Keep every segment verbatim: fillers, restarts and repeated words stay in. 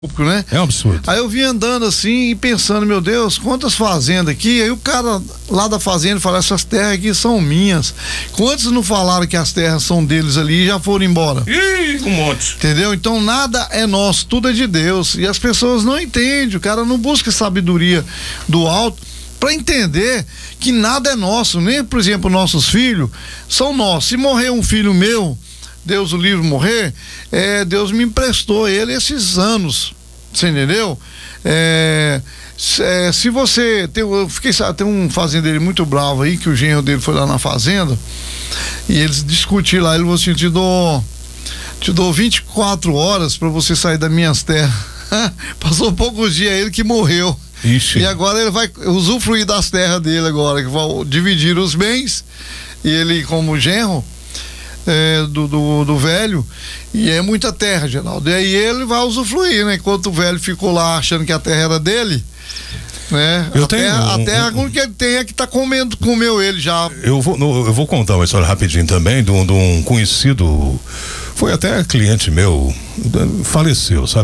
né? É um absurdo. Aí eu vim andando assim e pensando, meu Deus, quantas fazendas aqui? Aí o cara lá da fazenda falou, essas terras aqui são minhas. Quantos não falaram que as terras são deles ali e já foram embora? Ih, um monte. Entendeu? Então nada é nosso, tudo é de Deus. E as pessoas não entendem, o cara não busca sabedoria do alto para entender que nada é nosso. Nem, por exemplo, nossos filhos são nossos. Se morrer um filho meu, Deus o livre morrer, é, Deus me emprestou ele esses anos, você entendeu? É, é, se você tem, eu fiquei, tem um fazendeiro muito bravo aí, que o genro dele foi lá na fazenda e eles discutiram lá, ele falou assim, te dou te dou vinte e quatro horas para você sair das minhas terras. Passou poucos dias ele que morreu. Ixi. E agora ele vai usufruir das terras dele agora, que vão dividir os bens, e ele como genro É, do, do, do velho, e é muita terra, Geraldo, e aí ele vai usufruir, né? Enquanto o velho ficou lá achando que a terra era dele, né? Eu a tenho terra, um, a terra um, que ele tem é que tá comendo, comeu ele já. Eu vou, no, eu vou contar uma história rapidinho também de um, de um conhecido, foi até cliente meu, faleceu, sabe?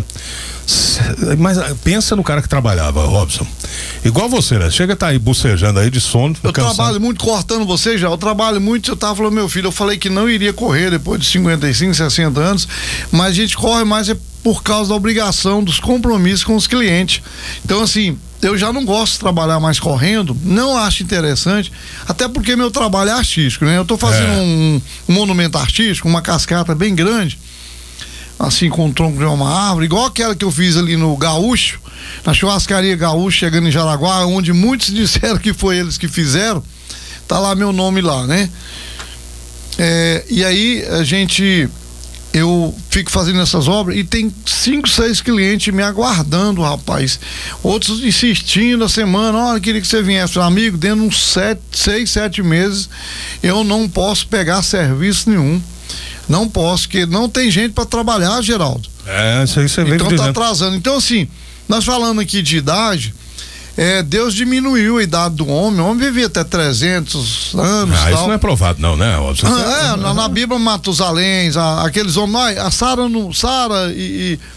Mas pensa no cara que trabalhava, Robson. Igual você, né? Chega, tá aí bocejando aí de sono. Eu cansado. trabalho muito, cortando você já, eu trabalho muito, eu tava falando, meu filho, eu falei que não iria correr depois de cinquenta e cinco, sessenta anos, mas a gente corre mais é por causa da obrigação, dos compromissos com os clientes. Então, assim, eu já não gosto de trabalhar mais correndo, não acho interessante, até porque meu trabalho é artístico, né? Eu tô fazendo é. um, um monumento artístico, uma cascata bem grande, assim, com o tronco de uma árvore, igual aquela que eu fiz ali no Gaúcho, na churrascaria Gaúcho, chegando em Jaraguá, onde muitos disseram que foi eles que fizeram, tá lá meu nome lá, né? É, e aí a gente, eu fico fazendo essas obras e tem cinco, seis clientes me aguardando, rapaz, outros insistindo a semana, olha, queria que você viesse, amigo, dentro de uns sete, seis, sete meses, eu não posso pegar serviço nenhum. Não posso, porque não tem gente para trabalhar, Geraldo. É, isso aí você vem Então dizendo. tá atrasando. Então, assim, nós falando aqui de idade, é, Deus diminuiu a idade do homem. O homem vivia até trezentos anos. Ah, tal. Isso não é provado, não, né? Óbvio. Ah, é, na, na Bíblia, Matusalém, a, aqueles homens, a Sara não, Sara e, e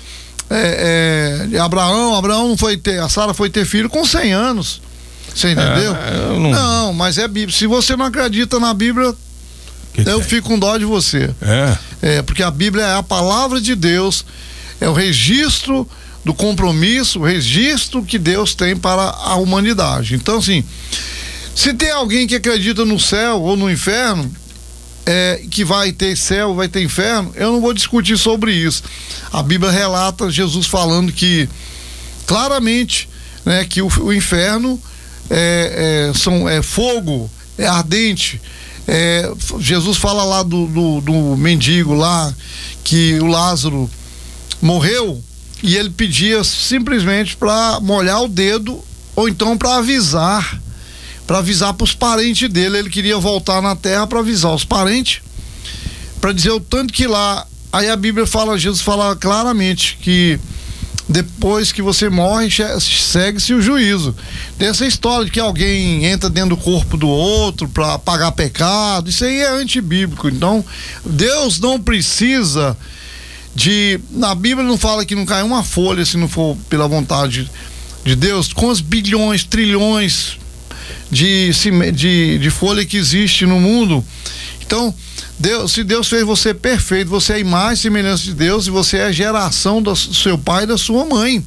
é, é, Abraão, Abraão não foi ter, a Sara foi ter filho com cem anos. Você entendeu? É, eu não... não, mas é Bíblia. Se você não acredita na Bíblia, Que eu tem? fico com dó de você. É. É, porque a Bíblia é a palavra de Deus, é o registro do compromisso, o registro que Deus tem para a humanidade. Então, assim, se tem alguém que acredita no céu ou no inferno, é, que vai ter céu, vai ter inferno, eu não vou discutir sobre isso. A Bíblia relata Jesus falando que, claramente, né, que o, o inferno é, é, são, é fogo, é ardente. É, Jesus fala lá do, do, do mendigo lá, que o Lázaro morreu e ele pedia simplesmente para molhar o dedo ou então para avisar, para avisar para os parentes dele. Ele queria voltar na terra para avisar os parentes, para dizer o tanto que lá. Aí a Bíblia fala, Jesus fala claramente que depois que você morre, segue-se o juízo. Tem essa história de que alguém entra dentro do corpo do outro para pagar pecado, isso aí é antibíblico. Então, Deus não precisa de... Na Bíblia não fala que não cai uma folha se não for pela vontade de Deus, com os bilhões, trilhões de, de, de folha que existe no mundo. Então, Deus, se Deus fez você perfeito, você é a imagem e semelhança de Deus e você é a geração do seu pai e da sua mãe.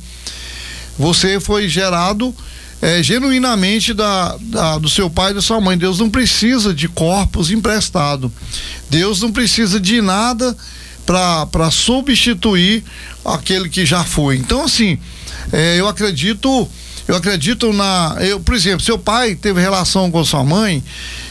Você foi gerado é, genuinamente da, da, do seu pai e da sua mãe. Deus não precisa de corpos emprestados. Deus não precisa de nada para substituir aquele que já foi. Então, assim, é, eu acredito, eu acredito na. Eu, por exemplo, seu pai teve relação com sua mãe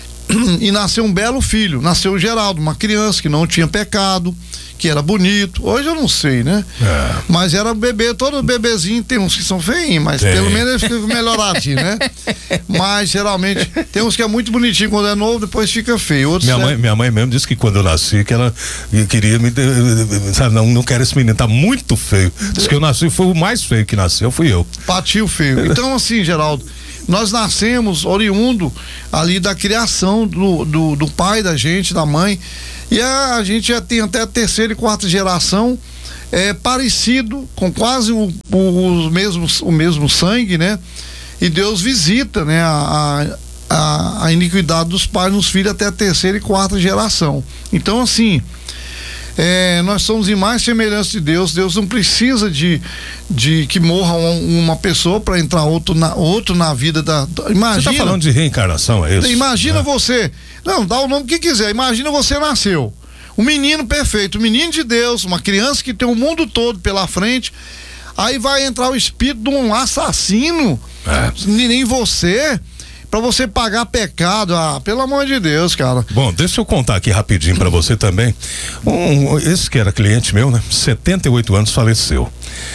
e nasceu um belo filho, nasceu o Geraldo, uma criança que não tinha pecado, que era bonito. Hoje eu não sei, né? É. Mas era bebê, todo bebezinho tem uns que são feinhos, mas tem. Pelo menos eles ficam melhoradinhos, né? Mas geralmente tem uns que é muito bonitinho quando é novo, depois fica feio. Outros minha, é... mãe, minha mãe mesmo disse que quando eu nasci, que ela queria me. Sabe, não, não quero esse menino, tá muito feio. Diz que eu nasci, foi o mais feio que nasceu, fui eu. Patinho feio. Então, assim, Geraldo, nós nascemos oriundo ali da criação do, do, do pai da gente, da mãe, e a, a gente já tem até a terceira e quarta geração é parecido, com quase o, o, o, mesmo, o mesmo sangue, né? E Deus visita, né? A, a, a iniquidade dos pais nos filhos até a terceira e quarta geração. Então, assim, É, nós somos imagem e semelhança de Deus. Deus não precisa de, de que morra um, uma pessoa para entrar outro na, outro na vida da. Imagina. Você está falando de reencarnação, é isso? Imagina é. você. Não, dá o nome que quiser. Imagina você nasceu. Um menino perfeito, um menino de Deus, uma criança que tem o mundo todo pela frente. Aí vai entrar o espírito de um assassino é. em você. Pra você pagar pecado, ah, pelo amor de Deus, cara. Bom, deixa eu contar aqui rapidinho pra você também. Um, esse que era cliente meu, né? setenta e oito anos, faleceu.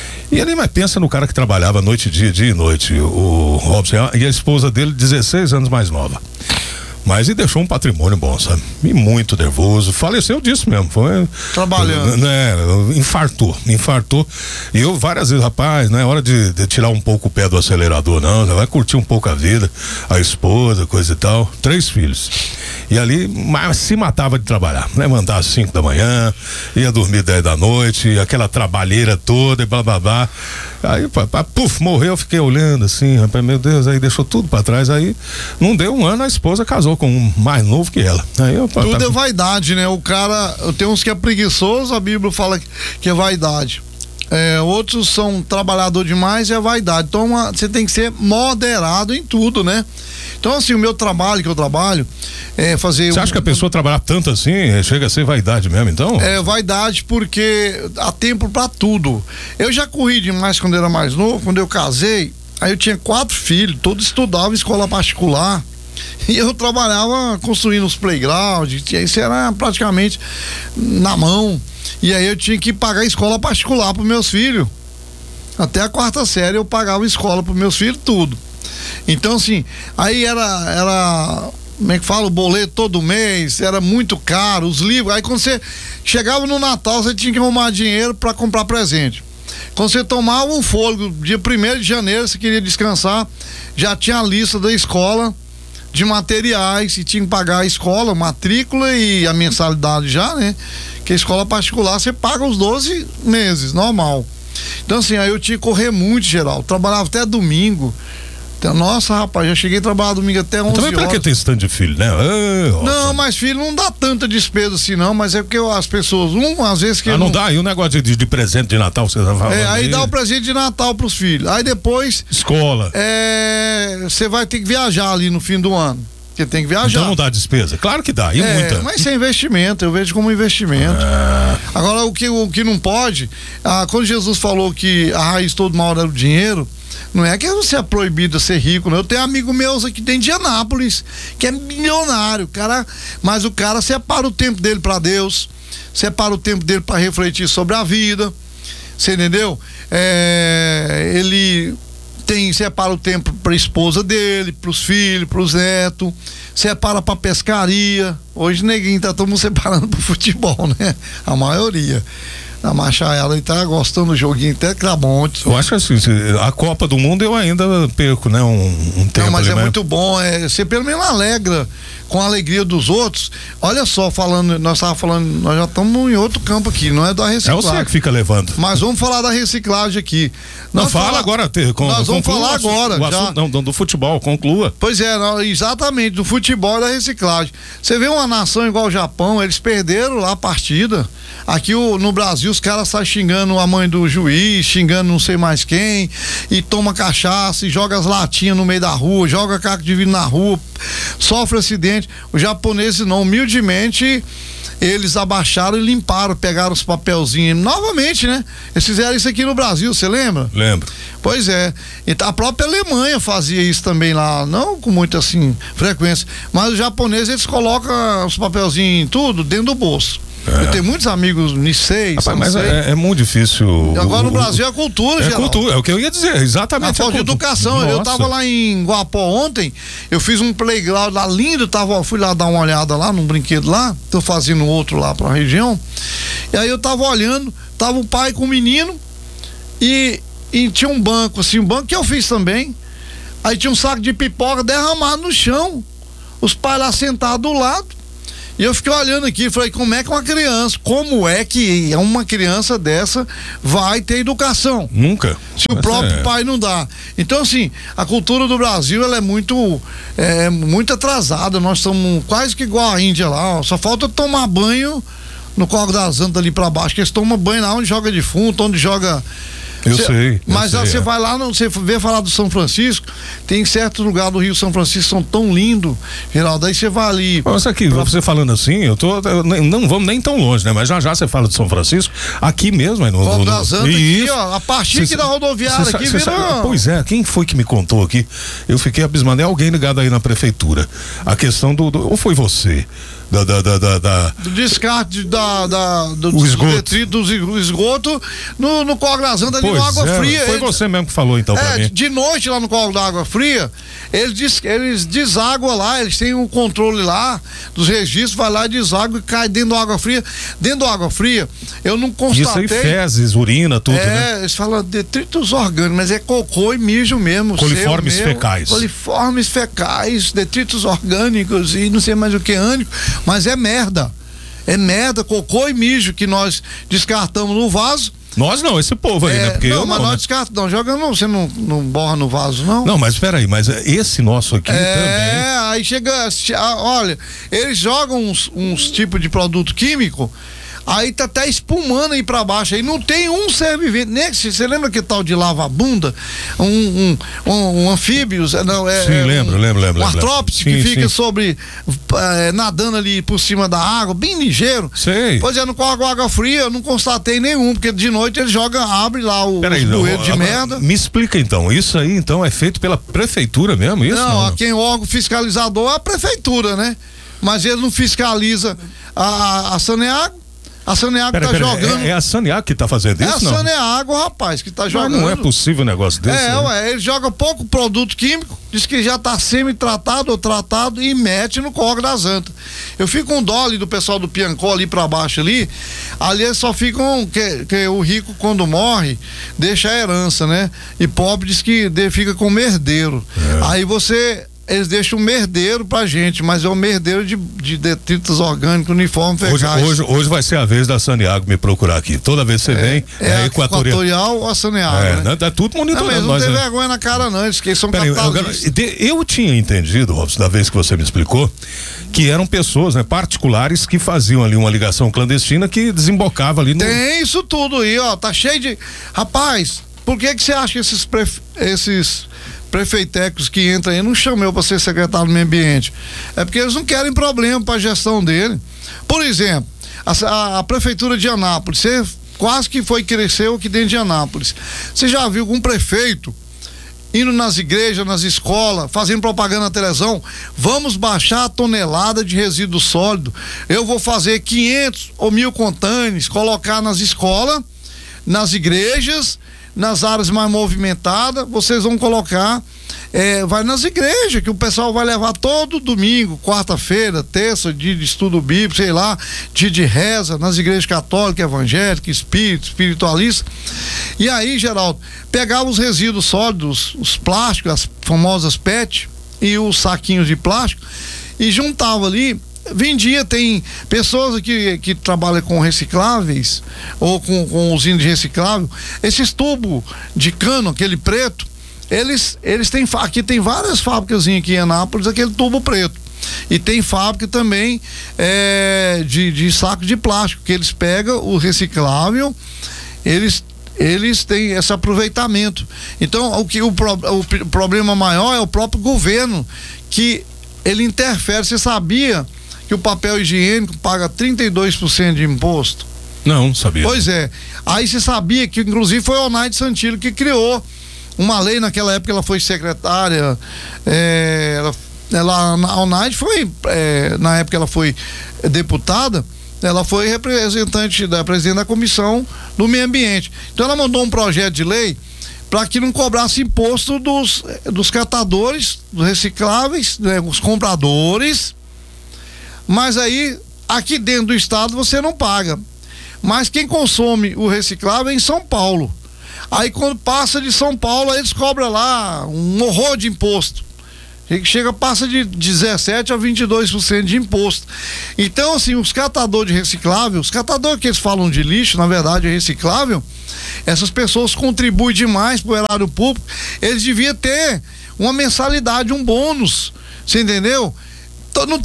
E ele, mas pensa no cara que trabalhava noite, dia, dia e noite, o Robson, e a esposa dele, dezesseis anos mais nova. Mas e deixou um patrimônio bom, sabe? E muito nervoso. Faleceu disso mesmo. Foi. Trabalhando. Né? Infartou, infartou. E eu várias vezes, rapaz, não é hora de, de tirar um pouco o pé do acelerador, não. Vai curtir um pouco a vida, a esposa, coisa e tal. Três filhos. E ali, mas se matava de trabalhar. Levantar às cinco da manhã, ia dormir dez da noite, aquela trabalheira toda e blá blá blá. Aí, puf, morreu, eu fiquei olhando assim, rapaz, meu Deus, aí deixou tudo pra trás. Aí, não deu um ano, a esposa casou com um mais novo que ela. Aí eu, tudo tá... é vaidade, né? O cara, tem uns que é preguiçoso, a Bíblia fala que é vaidade. É, outros são trabalhador demais e é vaidade. Então uma, você tem que ser moderado em tudo, né? Então, assim, o meu trabalho que eu trabalho é fazer. Você acha um, que a pessoa trabalhar tanto assim chega a ser vaidade mesmo, então? É vaidade porque há tempo pra tudo. Eu já corri demais quando era mais novo, quando eu casei, aí eu tinha quatro filhos, todos estudavam em escola particular. E eu trabalhava construindo os playgrounds, isso era praticamente na mão. E aí eu tinha que pagar escola particular para meus filhos. Até a quarta série eu pagava escola para meus filhos, tudo. Então, assim, aí era, era, como é que fala, o boleto todo mês, era muito caro, os livros. Aí quando você chegava no Natal, você tinha que arrumar dinheiro para comprar presente. Quando você tomava um fôlego, dia primeiro de janeiro, você queria descansar, já tinha a lista da escola de materiais e tinha que pagar a escola, matrícula e a mensalidade já, né? Que a escola particular você paga os doze meses, normal. Então, assim, aí eu tinha que correr muito, geral. Trabalhava até domingo. Então, nossa, rapaz, já cheguei a trabalhar domingo até onze também horas. Pra que tem esse tanto de filho, né? Ah, não, mas filho não dá tanta despesa assim, não, mas é porque as pessoas, um, às vezes que. Ah, não, não dá? E o negócio de, de presente de Natal, você tá falando? É, aí aí dá o presente de Natal pros filhos. Aí depois. Escola. É. Você vai ter que viajar ali no fim do ano. Porque tem que viajar. Então não dá despesa? Claro que dá, e é, muita. Mas sem investimento, eu vejo como investimento. Ah. Agora, o que, o que não pode, ah, quando Jesus falou que a raiz todo mal era o dinheiro, não é que você é proibido de ser rico, não. Eu tenho amigo meus aqui de Indianápolis, que é milionário, cara, mas o cara separa o tempo dele para Deus, separa o tempo dele para refletir sobre a vida, você entendeu? É, ele tem, separa o tempo para a esposa dele, para os filhos, para os netos, separa para pescaria. Hoje ninguém tá todo mundo separando para futebol, né? A maioria. A Machaela tá gostando do joguinho até que tá bom. Eu acho que assim, a Copa do Mundo eu ainda perco, né? Um, um tempo. Não, mas ali, é mas... muito bom, é, você pelo menos alegra com a alegria dos outros. Olha só, falando, nós tava falando, nós já estamos em outro campo aqui, não é da reciclagem. É você que fica levando. Mas vamos falar da reciclagem aqui. Não, nós fala fala, agora, te, com, nós vamos falar assunto, agora. O já. assunto, não, do, do futebol, conclua. Pois é, não, exatamente, do futebol e da reciclagem. Você vê uma nação igual o Japão, eles perderam lá a partida. Aqui o, no Brasil os caras saem xingando a mãe do juiz, xingando não sei mais quem, e toma cachaça, e joga as latinhas no meio da rua, joga caco de vidro na rua, sofre acidente. Os japoneses não, humildemente eles abaixaram e limparam, pegaram os papelzinhos novamente, né? Eles fizeram isso aqui no Brasil, você lembra? Lembro. Pois é, então a própria Alemanha fazia isso também lá, não com muita assim frequência, mas os japoneses eles colocam os papelzinhos em tudo dentro do bolso. É. Eu tenho muitos amigos Nicei, Rapaz, mas é, é muito difícil. Agora no o, Brasil é cultura, é geral. cultura, é o que eu ia dizer, exatamente. A falta de educação. Nossa. Eu tava lá em Guapó ontem, eu fiz um playground lá lindo, tava, fui lá dar uma olhada lá num brinquedo lá, tô fazendo outro lá pra região, e aí eu tava olhando, tava o pai com o menino e, e tinha um banco, assim, um banco que eu fiz também, aí tinha um saco de pipoca derramado no chão, os pais lá sentados do lado. E eu fiquei olhando aqui, falei, como é que uma criança, como é que uma criança dessa vai ter educação? Nunca. Se o Mas próprio é. pai não dá. Então, assim, a cultura do Brasil, ela é muito, é, muito atrasada. Nós estamos quase que igual a Índia lá, ó. Só falta tomar banho no Córrego das Antas ali pra baixo, que eles tomam banho lá onde joga defunto, onde joga... Eu Cê, sei. Eu mas sei, você é. vai lá, você vê falar do São Francisco, tem certos lugares do Rio São Francisco que são tão lindos, Geraldo, aí você vai ali. Mas aqui, pra... você falando assim, eu tô. Eu não vamos nem tão longe, né? Mas já já você fala de São Francisco, aqui mesmo, é no. Córrego no, das Antas, aqui, ó, a partir aqui da rodoviária cê, aqui, cê, vira... cê, Pois é, quem foi que me contou aqui? Eu fiquei abismado, é alguém ligado aí na prefeitura. A questão do. do ou foi você? Da, da, da, da, da... do descarte da, da, do, o esgoto. do detrito, do esgoto no, no Córrego das Antas, ali pois no Água é, Fria. Foi Eles, você mesmo que falou então pra é, mim. de noite lá no Córrego da Água Fria, eles, des, eles deságuam lá, eles têm um controle lá dos registros, vai lá, deságua e cai dentro da água fria. Dentro da água fria, eu não constatei. Isso aí, fezes, urina, tudo, é, né? eles falam detritos orgânicos, mas é cocô e mijo mesmo. Coliformes seu, mesmo, fecais. Coliformes fecais, detritos orgânicos e não sei mais o que ânico, mas é merda. É merda, cocô e mijo que nós descartamos no vaso. Nós não, esse povo aí, é, né? Porque não, eu mas não, nós né? descartamos, não, joga não, você não, não borra no vaso, não? Não, mas espera aí, mas esse nosso aqui é, também. É, aí chega, olha, eles jogam uns, uns tipos de produto químico, aí tá até espumando aí pra baixo, aí não tem um ser vivente. Você lembra que tal de lava-bunda? Um, um, um, um anfíbio, não, é. Sim, é lembro, um, lembro, lembro. Um artrópode sim, que fica sim. sobre, é, nadando ali por cima da água, bem ligeiro. Sei. Pois é, no Córrego Água Fria eu não constatei nenhum, porque de noite ele joga, abre lá o, Peraí, os não, bueiros de agora, merda. Me explica então, isso aí então é feito pela prefeitura mesmo, isso? Não, não? Quem é o órgão fiscalizador é a prefeitura, né? Mas ele não fiscaliza a, a, a Saneago. A Saneago pera, tá pera, jogando. É, é a Saneago que tá fazendo é isso, a não? Saneago, rapaz, que tá Mas jogando. não é possível um negócio desse. É, né? ué, ele joga pouco produto químico, diz que já tá semi-tratado ou tratado e mete no Córrego das Antas. Eu fico com dó ali do pessoal do Piancó ali pra baixo ali, ali eles só ficam, que, que o rico quando morre, deixa a herança, né? E pobre diz que de, fica com o herdeiro. É. Aí você... Eles deixam um merdeiro pra gente, mas é um merdeiro de, de detritos orgânicos, uniforme fecais. Hoje, hoje, hoje vai ser a vez da Saneago me procurar aqui. Toda vez que você é, vem, é, é a Equatorial. Equatorial ou a Saneago, é, né? Tá tudo monitorando. Não, mas não nós, tem né? vergonha na cara não, eles que são Peraí, capitalistas. eu, eu tinha entendido, Robson, da vez que você me explicou, que eram pessoas, né, particulares que faziam ali uma ligação clandestina que desembocava ali no... Tem isso tudo aí, ó, tá cheio de... Rapaz, por que que você acha que esses, pref... esses prefeitecos que entram aí não chamam eu para ser secretário do meio ambiente? É porque eles não querem problema para a gestão dele. Por exemplo, a, a, a prefeitura de Anápolis, você quase que foi cresceu aqui dentro de Anápolis. Você já viu algum prefeito indo nas igrejas, nas escolas, fazendo propaganda na televisão? Vamos baixar a tonelada de resíduo sólido. Eu vou fazer quinhentos ou mil contêineres, colocar nas escolas, nas igrejas, nas áreas mais movimentadas. Vocês vão colocar, é, vai nas igrejas, que o pessoal vai levar todo domingo, quarta-feira, terça, dia de estudo bíblico, sei lá, dia de reza, nas igrejas católicas, evangélicas, espíritas, espiritualistas. E aí, Geraldo, pegava os resíduos sólidos, os plásticos, as famosas P E T e os saquinhos de plástico e juntava ali. Vendia, tem pessoas que, que trabalham com recicláveis ou com, com usina de reciclável, esses tubos de cano, aquele preto, eles, eles têm, aqui tem várias fábricas aqui em Anápolis, aquele tubo preto, e tem fábrica também é, de, de saco de plástico, que eles pegam o reciclável, eles eles têm esse aproveitamento. Então o, que, o, o, o problema maior é o próprio governo, que ele interfere. Você sabia que o papel higiênico paga trinta e dois por cento de imposto? Não, sabia. Pois é. Aí você sabia que, inclusive, foi a Onaide Santillo que criou uma lei. Naquela época ela foi secretária, é, ela, ela, a Onaide foi, é, na época ela foi deputada, ela foi representante da presidente da comissão do meio ambiente. Então ela mandou um projeto de lei para que não cobrasse imposto dos, dos catadores, dos recicláveis, né, os compradores. Mas aí, aqui dentro do estado você não paga. Mas quem consome o reciclável é em São Paulo. Aí quando passa de São Paulo, aí eles cobram lá um horror de imposto. Chega, passa de dezessete a vinte e dois por cento de imposto. Então, assim, os catadores de reciclável, os catadores que eles falam de lixo, na verdade é reciclável, essas pessoas contribuem demais para o erário público, eles deviam ter uma mensalidade, um bônus, você entendeu? Não tem